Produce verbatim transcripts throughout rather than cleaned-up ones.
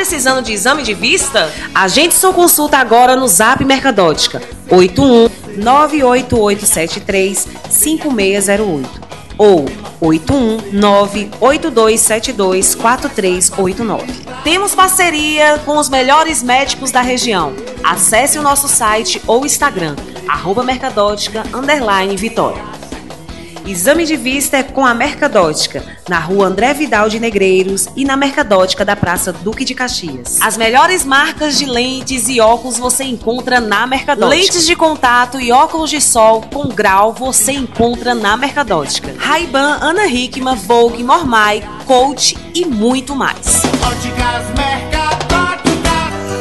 precisando de exame de vista? Agende sua consulta agora no Zap Mercadótica oito um nove oito oito sete três cinco seis zero oito ou oito um nove oito dois sete dois quatro três oito nove. Temos parceria com os melhores médicos da região. Acesse o nosso site ou Instagram, arroba Mercadótica, underline Vitória. Exame de vista é com a Mercadótica, na rua André Vidal de Negreiros e na Mercadótica da Praça Duque de Caxias. As melhores marcas de lentes e óculos você encontra na Mercadótica. Lentes de contato e óculos de sol com grau você encontra na Mercadótica. Ray-Ban, Ana Hickman, Vogue, Mormai, Coach e muito mais. Óticas Mercadótica.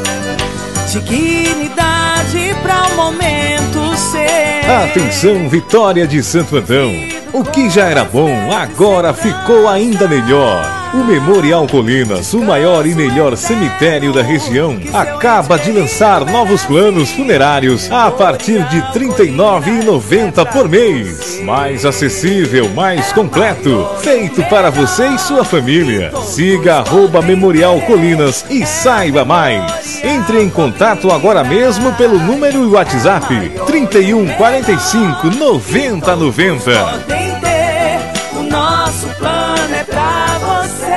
Dignidade para o momento ser. Atenção, Vitória de Santo Antão. O que já era bom, agora ficou ainda melhor. O Memorial Colinas, o maior e melhor cemitério da região, acaba de lançar novos planos funerários a partir de trinta e nove reais e noventa centavos por mês. Mais acessível, mais completo, feito para você e sua família. Siga arroba Memorial Colinas e saiba mais. Entre em contato agora mesmo pelo número e WhatsApp trinta e um, quarenta e cinco, noventa, noventa. O nosso plano é pra você.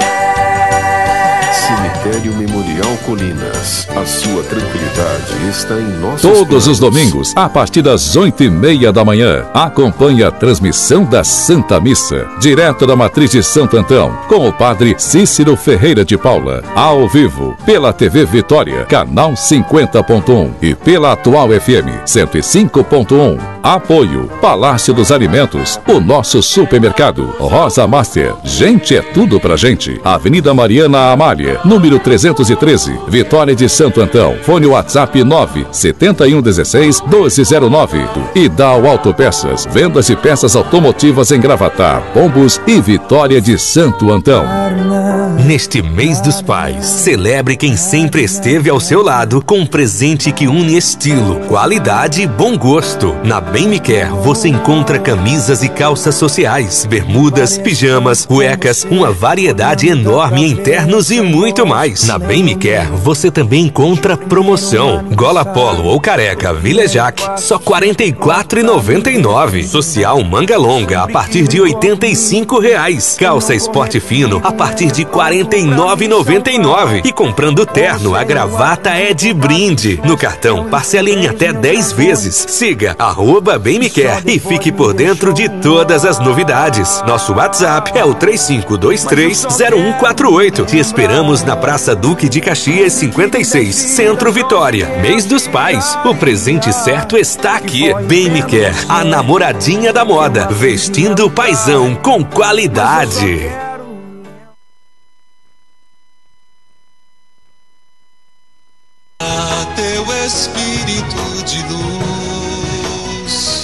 Cemitério Memorial Colinas. A sua tranquilidade está em nossos Todos planos. os domingos, a partir das oito e meia da manhã, acompanhe a transmissão da Santa Missa, direto da Matriz de Santo Antão, com o padre Cícero Ferreira de Paula, ao vivo, pela T V Vitória, canal cinquenta ponto um e pela Atual F M cento e cinco ponto um. Apoio Palácio dos Alimentos, o nosso supermercado, Rosa Master, gente é tudo pra gente. Avenida Mariana Amália, número trezentos e treze, Vitória de Santo Antão. Fone WhatsApp nove sete um um seis doze zero nove. E Dal Autopeças, vendas de peças automotivas em Gravatar, Pombos e Vitória de Santo Antão. Neste mês dos pais, celebre quem sempre esteve ao seu lado com um presente que une estilo, qualidade e bom gosto. Na Bem Me Quer você encontra camisas e calças sociais, bermudas, pijamas, cuecas, uma variedade enorme em ternos e muito mais. Na Bem Me Quer você também encontra promoção. Gola polo ou careca Vilejac, só quarenta e quatro reais e noventa e nove. Social manga longa a partir de oitenta e cinco reais. Calça esporte fino a partir de quarenta e nove reais e noventa e nove. E comprando terno, a gravata é de brinde. No cartão, parcele em até dez vezes. Siga arroba Bem Me Quer e fique por dentro de todas as novidades. Nosso WhatsApp é o três cinco dois três zero um quatro oito. Te esperamos na Praça Duque de Caxias cinquenta e seis, Centro Vitória. Mês dos Pais, o presente certo está aqui. Bem Me Quer, a namoradinha da moda, vestindo o paizão com qualidade. Teu espírito de luz.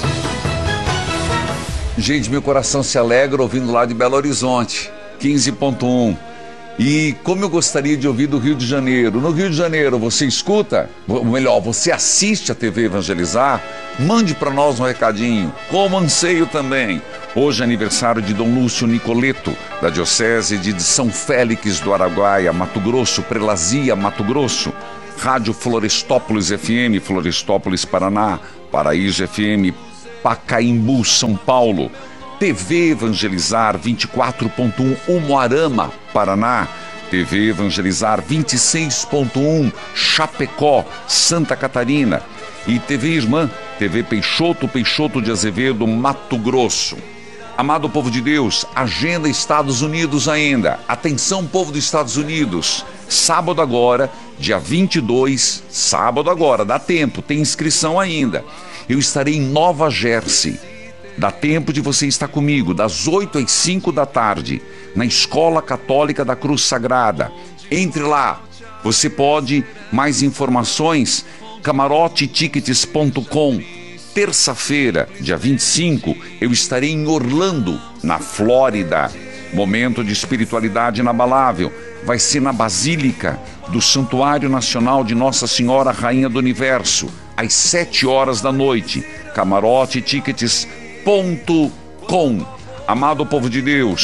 Gente, meu coração se alegra ouvindo lá de Belo Horizonte, quinze ponto um. E como eu gostaria de ouvir do Rio de Janeiro. No Rio de Janeiro, você escuta, ou melhor, você assiste a T V Evangelizar? Mande para nós um recadinho, como anseio também. Hoje é aniversário de Dom Lúcio Nicoleto, da Diocese de São Félix do Araguaia, Mato Grosso, Prelazia, Mato Grosso. Rádio Florestópolis F M, Florestópolis, Paraná. Paraíso F M, Pacaembu, São Paulo. T V Evangelizar vinte e quatro ponto um, Umuarama, Paraná. T V Evangelizar vinte e seis ponto um, Chapecó, Santa Catarina. E T V Irmã, T V Peixoto, Peixoto de Azevedo, Mato Grosso. Amado povo de Deus, agenda Estados Unidos ainda. Atenção, povo dos Estados Unidos. Sábado agora, dia vinte e dois, sábado agora, dá tempo, tem inscrição ainda. Eu estarei em Nova Jersey. Dá tempo de você estar comigo, das oito às cinco da tarde, na Escola Católica da Cruz Sagrada. Entre lá, você pode, mais informações, camarote tickets ponto com. Terça-feira, dia vinte e cinco, eu estarei em Orlando, na Flórida. Momento de espiritualidade inabalável. Vai ser na Basílica do Santuário Nacional de Nossa Senhora Rainha do Universo, às sete horas da noite. camarote tickets ponto com. Amado povo de Deus,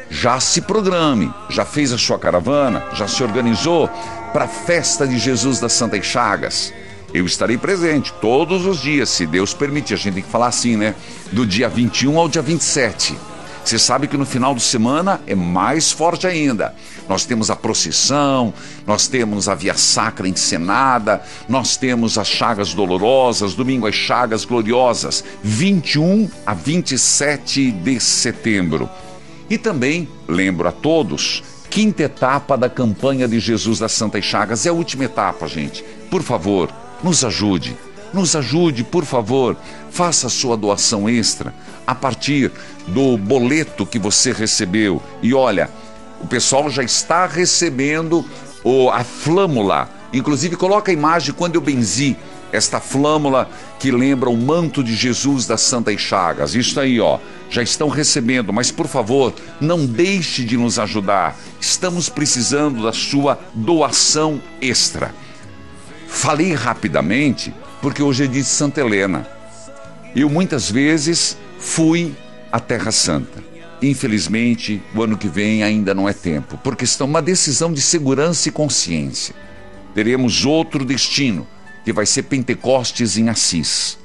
já se programe, já fez a sua caravana, já se organizou para a festa de Jesus das Santas Chagas. Eu estarei presente todos os dias, se Deus permitir. A gente tem que falar assim, né? Do dia vinte e um ao dia vinte e sete. Você sabe que no final de semana é mais forte ainda. Nós temos a procissão, nós temos a Via Sacra encenada, nós temos as Chagas Dolorosas, domingo as Chagas Gloriosas, vinte e um a vinte e sete de setembro. E também, lembro a todos, quinta etapa da campanha de Jesus das Santas Chagas. É a última etapa, gente. Por favor, nos ajude. Nos ajude, por favor. Faça a sua doação extra a partir do boleto que você recebeu. E olha, o pessoal já está recebendo o, a flâmula. Inclusive, coloca a imagem quando eu benzi esta flâmula que lembra o manto de Jesus das Santas Chagas. Isso aí, ó, já estão recebendo, mas por favor, não deixe de nos ajudar. Estamos precisando da sua doação extra. Falei rapidamente porque hoje é dia de Santa Helena. Eu muitas vezes fui à Terra Santa. Infelizmente, o ano que vem ainda não é tempo, porque está uma decisão de segurança e consciência. Teremos outro destino, que vai ser Pentecostes em Assis.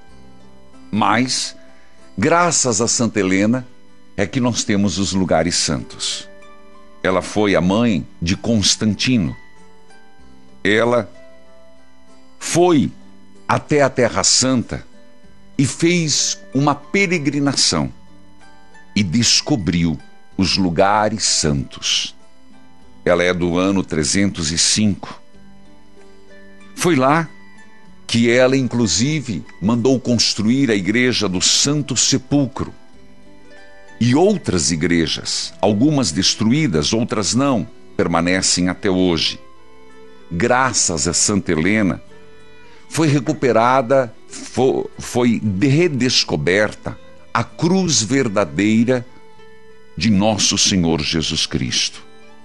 Mas, graças a Santa Helena, é que nós temos os lugares santos. Ela foi a mãe de Constantino. Ela foi até a Terra Santa e fez uma peregrinação e descobriu os lugares santos. Ela é do ano trezentos e cinco. Foi lá que ela, inclusive, mandou construir a igreja do Santo Sepulcro e outras igrejas, algumas destruídas, outras não, permanecem até hoje. Graças a Santa Helena, foi recuperada, foi, foi redescoberta a cruz verdadeira de nosso Senhor Jesus Cristo.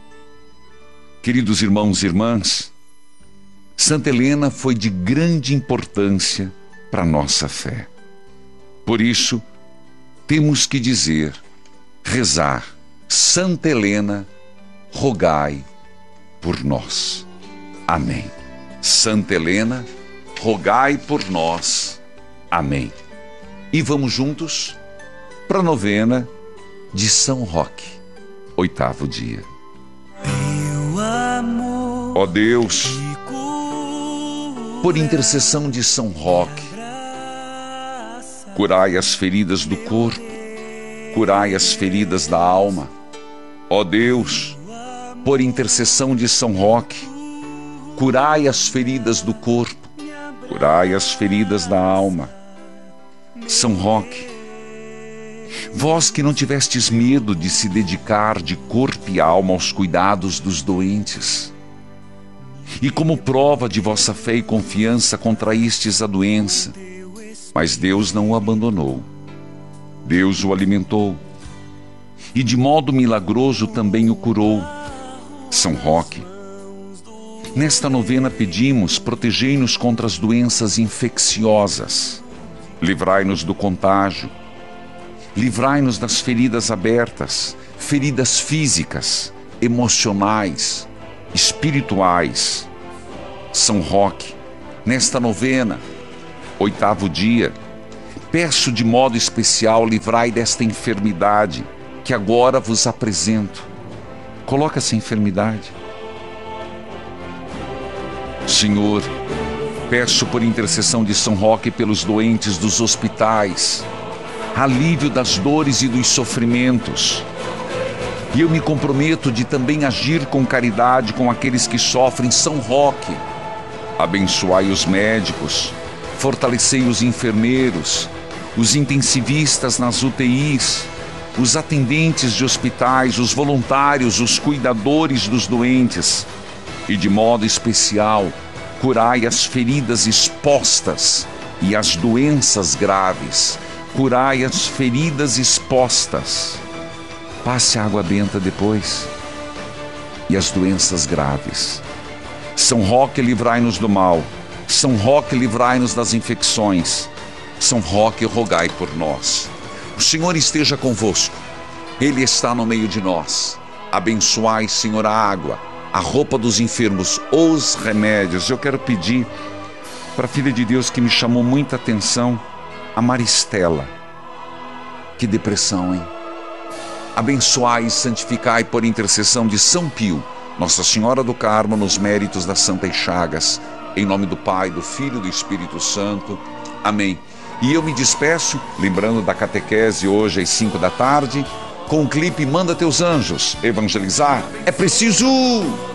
Queridos irmãos e irmãs, Santa Helena foi de grande importância para a nossa fé. Por isso, temos que dizer, rezar, Santa Helena, rogai por nós. Amém. Santa Helena, rogai por nós. Amém. E vamos juntos para a novena de São Roque, oitavo dia. Ó Deus, por intercessão de São Roque, curai as feridas do corpo, curai as feridas da alma. Ó Deus, por intercessão de São Roque, curai as feridas do corpo, curai as feridas da alma. São Roque, vós que não tivestes medo de se dedicar de corpo e alma aos cuidados dos doentes, e como prova de vossa fé e confiança contraístes a doença, mas Deus não o abandonou. Deus o alimentou e de modo milagroso também o curou. São Roque, nesta novena pedimos, protegei-nos contra as doenças infecciosas, livrai-nos do contágio, livrai-nos das feridas abertas, feridas físicas, emocionais, espirituais. São Roque, nesta novena, oitavo dia, peço de modo especial, livrai desta enfermidade que agora vos apresento. Coloca essa enfermidade. Senhor, peço por intercessão de São Roque pelos doentes dos hospitais, alívio das dores e dos sofrimentos. E eu me comprometo de também agir com caridade com aqueles que sofrem. São Roque, abençoai os médicos, fortalecei os enfermeiros, os intensivistas nas U T Is, os atendentes de hospitais, os voluntários, os cuidadores dos doentes. E de modo especial, curai as feridas expostas e as doenças graves. Curai as feridas expostas. Passe a água benta depois. E as doenças graves. São Roque, livrai-nos do mal. São Roque, livrai-nos das infecções. São Roque, rogai por nós. O Senhor esteja convosco. Ele está no meio de nós. Abençoai, Senhor, a água, a roupa dos enfermos, os remédios. Eu quero pedir para a filha de Deus que me chamou muita atenção, a Maristela. Que depressão, hein? Abençoai e santificai por intercessão de São Pio, Nossa Senhora do Carmo, nos méritos das Santas Chagas. Em nome do Pai, do Filho e do Espírito Santo. Amém. E eu me despeço, lembrando da catequese hoje às cinco da tarde, com o clipe Manda Teus Anjos. Evangelizar é preciso!